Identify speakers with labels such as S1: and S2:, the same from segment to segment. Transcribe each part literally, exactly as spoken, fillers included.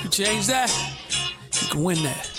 S1: You change that, you can win that.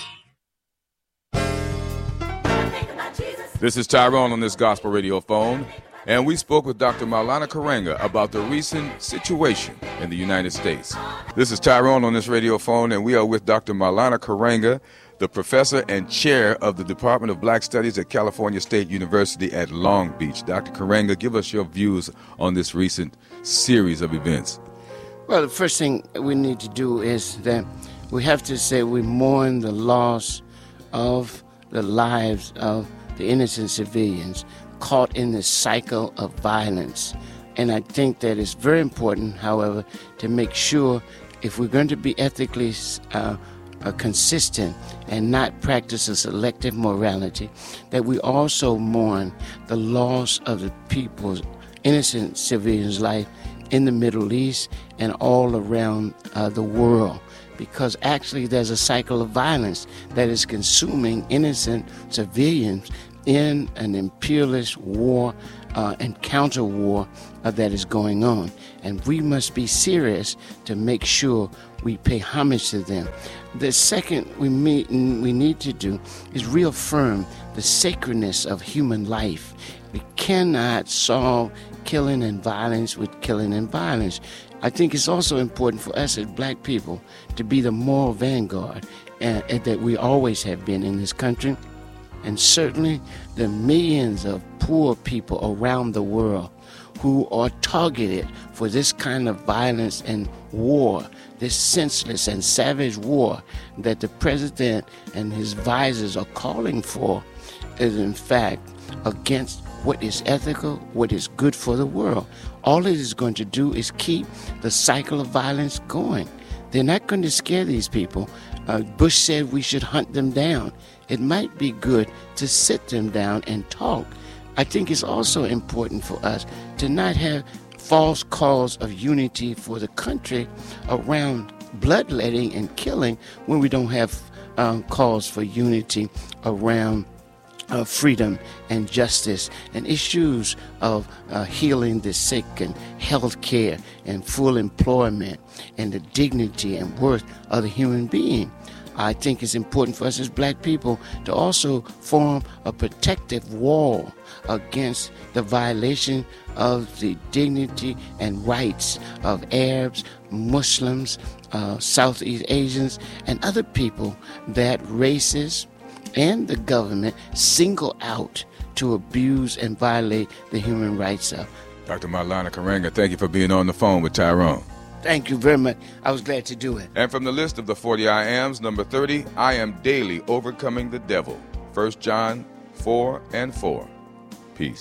S2: This is Tyrone on this gospel radio phone, and we spoke with Doctor Maulana Karenga about the recent situation in the United States. This is Tyrone on this radio phone, and we are with Doctor Maulana Karenga, the professor and chair of the Department of Black Studies at California State University at Long Beach. Doctor Karenga, give us your views on this recent series of events.
S3: Well, the first thing we need to do is that we have to say we mourn the loss of the lives of the innocent civilians caught in this cycle of violence. And I think that it's very important, however, to make sure if we're going to be ethically uh, uh, consistent and not practice a selective morality, that we also mourn the loss of the people's innocent civilians' life in the Middle East and all around uh, the world. Because actually there's a cycle of violence that is consuming innocent civilians in an imperialist war uh, and counter war uh, that is going on. And we must be serious to make sure we pay homage to them. The second we, meet, we need to do is reaffirm the sacredness of human life. We cannot solve killing and violence with killing and violence. I think it's also important for us as black people to be the moral vanguard uh, that we always have been in this country. And certainly the millions of poor people around the world who are targeted for this kind of violence and war, this senseless and savage war that the president and his advisors are calling for, is in fact against what is ethical, what is good for the world. All it is going to do is keep the cycle of violence going. They're not going to scare these people. Uh, Bush said we should hunt them down. It might be good to sit them down and talk. I think it's also important for us to not have false calls of unity for the country around bloodletting and killing when we don't have um, calls for unity around Uh, freedom and justice and issues of uh, healing the sick and health care and full employment and the dignity and worth of the human being. I think it's important for us as black people to also form a protective wall against the violation of the dignity and rights of Arabs, Muslims, uh, Southeast Asians, and other people that racists and the government single out to abuse and violate the human rights of.
S2: Doctor Maulana Karenga, thank you for being on the phone with Tyrone.
S3: Thank you very much. I was glad to do it.
S2: And from the list of the forty I Ams, number thirty, I am daily overcoming the devil. First John four and four. Peace.